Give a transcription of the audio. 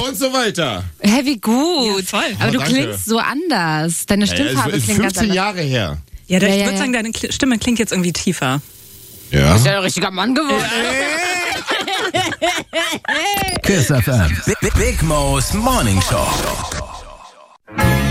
und so weiter. Hä, wie gut. Ja, voll. Aber du danke. klingst so anders. Deine Stimmfarbe ist klingt ganz 15 anders. Jahre her. Ja, ich Ja, würde ja. sagen, deine Stimme klingt jetzt irgendwie tiefer. Ja. Ist ja ein richtiger Mann geworden. Kiss FM. Big Mo's Morning Show.